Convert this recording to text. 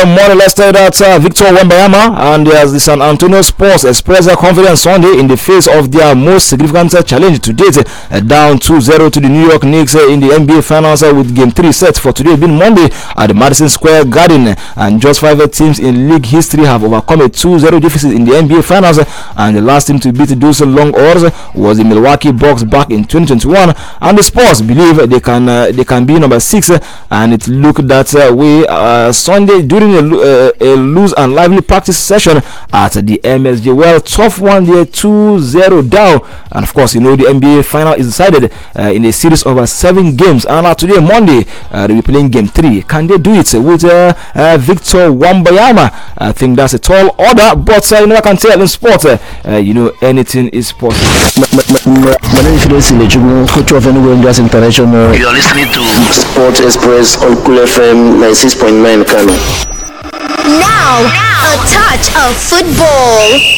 Morning, let's tell you that Victor Wembanyama and the San Antonio Spurs expressed their confidence Sunday in the face of their most significant challenge to date, down 2-0 to the New York Knicks in the NBA Finals with Game 3 set for today being Monday at the Madison Square Garden. And just 5 teams in league history have overcome a 2-0 deficit in the NBA Finals, and the last team to beat those long odds was the Milwaukee Bucks back in 2021. And the Spurs believe they can be number 6, and it looked that way Sunday during a loose and lively practice session at the MSG. Well, tough one there, 2-0 down, and of course, the NBA final is decided in a series of 7 games. And today, Monday, they'll be playing Game 3. Can they do it with Victor Wembanyama? I think that's a tall order, but I can tell in sport, anything is possible. My name is Fidelis Ilejugu, coach of Enugu Rangers International. You are listening to Sport Express on Cool FM 96.9 Kano. Now, a touch of football.